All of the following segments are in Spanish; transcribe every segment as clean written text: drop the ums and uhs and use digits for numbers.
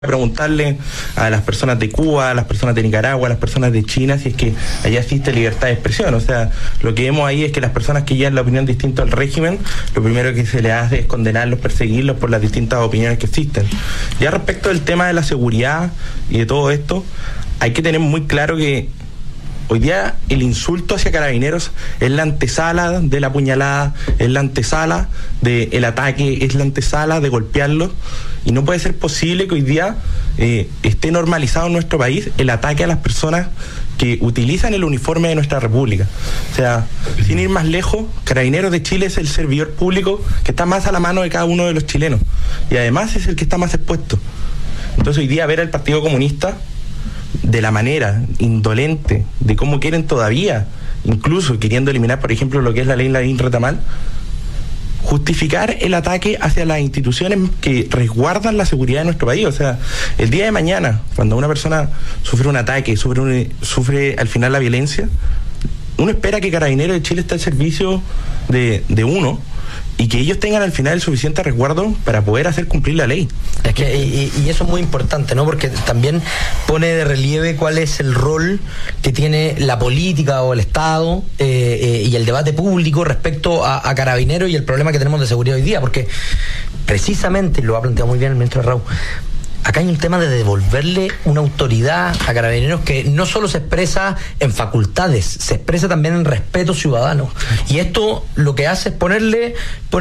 preguntarle a las personas de Cuba, a las personas de Nicaragua, a las personas de China, si es que allá existe libertad de expresión. O sea, lo que vemos ahí es que las personas que llevan la opinión distinta al régimen, lo primero que se les hace es condenarlos, perseguirlos por las distintas opiniones que existen. Ya respecto del tema de la seguridad y de todo esto, hay que tener muy claro que hoy día el insulto hacia carabineros es la antesala de la puñalada, es la antesala del ataque, es la antesala de golpearlos, y no puede ser posible que hoy día esté normalizado en nuestro país el ataque a las personas que utilizan el uniforme de nuestra república. O sea, sin ir más lejos, Carabineros de Chile es el servidor público que está más a la mano de cada uno de los chilenos, y además es el que está más expuesto. Entonces hoy día ver al Partido Comunista de la manera indolente, de cómo quieren todavía, incluso queriendo eliminar, por ejemplo, lo que es la ley Lavín-Retamal, justificar el ataque hacia las instituciones que resguardan la seguridad de nuestro país. O sea, el día de mañana, cuando una persona sufre un ataque, sufre al final la violencia, uno espera que Carabineros de Chile esté al servicio de uno, y que ellos tengan al final el suficiente resguardo para poder hacer cumplir la ley. Es que, y eso es muy importante, ¿no? Porque también pone de relieve cuál es el rol que tiene la política o el Estado y el debate público respecto a Carabineros y el problema que tenemos de seguridad hoy día, porque precisamente, lo ha planteado muy bien el ministro Raúl, acá hay un tema de devolverle una autoridad a Carabineros que no solo se expresa en facultades, se expresa también en respeto ciudadano. Y esto lo que hace es ponerle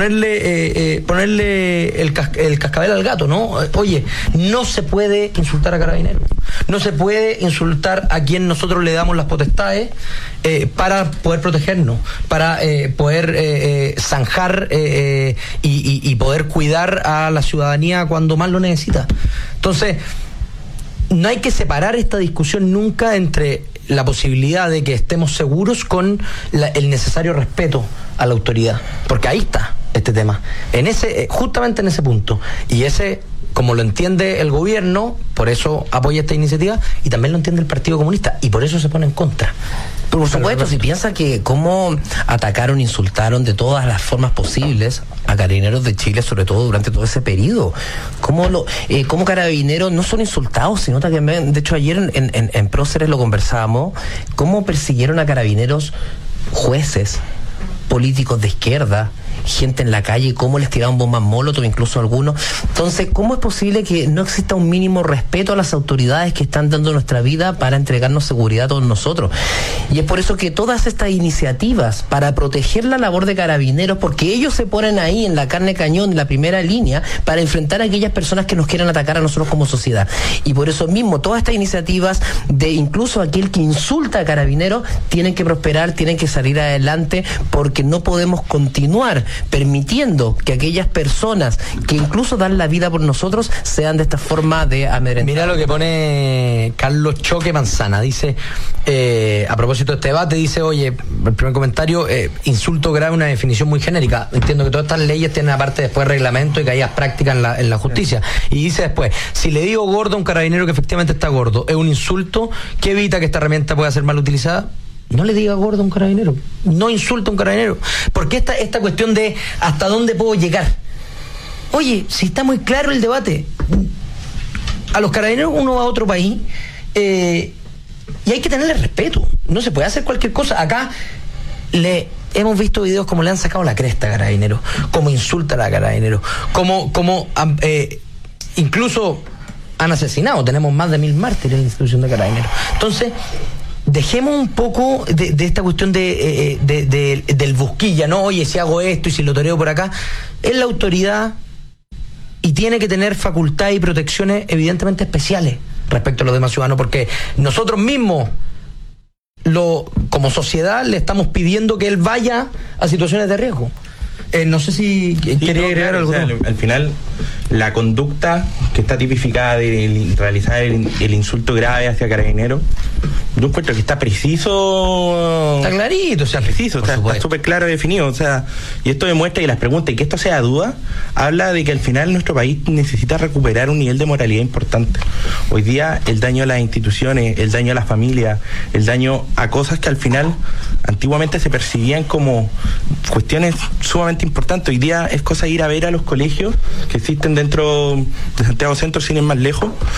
el cascabel al gato, ¿no? Oye, no se puede insultar a Carabineros, no se puede insultar a quien nosotros le damos las potestades para poder protegernos, para poder zanjar y poder cuidar a la ciudadanía cuando más lo necesita. Entonces, no hay que separar esta discusión nunca entre la posibilidad de que estemos seguros con el necesario respeto a la autoridad, porque ahí está este tema, justamente en ese punto, y ese, como lo entiende el gobierno, por eso apoya esta iniciativa, y también lo entiende el Partido Comunista, y por eso se pone en contra. Por supuesto, si piensa que cómo atacaron, insultaron de todas las formas posibles a Carabineros de Chile, sobre todo durante todo ese periodo, cómo Carabineros no son insultados, se nota que, de hecho ayer en Próceres lo conversábamos, cómo persiguieron a Carabineros jueces, políticos de izquierda, gente en la calle, cómo les tiraban bombas molotov, incluso algunos. Entonces, ¿cómo es posible que no exista un mínimo respeto a las autoridades que están dando nuestra vida para entregarnos seguridad a todos nosotros? Y es por eso que todas estas iniciativas para proteger la labor de Carabineros, porque ellos se ponen ahí en la carne cañón, en la primera línea, para enfrentar a aquellas personas que nos quieran atacar a nosotros como sociedad. Y por eso mismo, todas estas iniciativas de incluso aquel que insulta a Carabineros tienen que prosperar, tienen que salir adelante, porque no podemos continuar permitiendo que aquellas personas que incluso dan la vida por nosotros sean de esta forma de amedrentar. Mira lo que pone Carlos Choque Manzana, dice, a propósito de este debate, dice, oye, el primer comentario, insulto grave, una definición muy genérica. Entiendo que todas estas leyes tienen aparte después reglamento y que haya práctica en la justicia. Y dice después, si le digo gordo a un carabinero que efectivamente está gordo, ¿es un insulto que evita que esta herramienta pueda ser mal utilizada? No le diga gordo a un carabinero, no insulta a un carabinero, porque esta cuestión de hasta dónde puedo llegar. Oye, si está muy claro el debate, a los carabineros uno va a otro país y hay que tenerle respeto, no se puede hacer cualquier cosa. Acá hemos visto videos como le han sacado la cresta a Carabineros, como insultan a Carabineros, como incluso han asesinado. Tenemos más de 1000 mártires en la institución de Carabineros. Entonces, dejemos un poco de esta cuestión del busquilla, ¿no? Oye, si hago esto y si lo toreo por acá, es la autoridad y tiene que tener facultades y protecciones evidentemente especiales respecto a los demás ciudadanos, porque nosotros mismos, como sociedad, le estamos pidiendo que él vaya a situaciones de riesgo. No sé si quería agregar algo. O sea, al final, la conducta que está tipificada de realizar el insulto grave hacia Carabineros, yo encuentro que está preciso. Está clarito, está preciso, está súper claro definido. O sea, y esto demuestra que las preguntas, y que esto sea duda, habla de que al final nuestro país necesita recuperar un nivel de moralidad importante. Hoy día, el daño a las instituciones, el daño a las familias, el daño a cosas que al final antiguamente se percibían como cuestiones sumamente importantes. Hoy día es cosa de ir a ver a los colegios que existen dentro de Santiago Centro, sin ir más lejos,